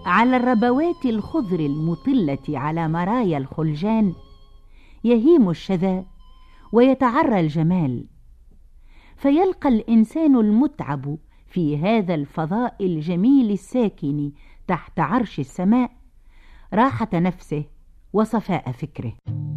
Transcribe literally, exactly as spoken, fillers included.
على الربوات الخضر المطلة على مرايا الخلجان يهيم الشذا ويتعرى الجمال، فيلقى الإنسان المتعب في هذا الفضاء الجميل الساكن تحت عرش السماء راحة نفسه وصفاء فكره.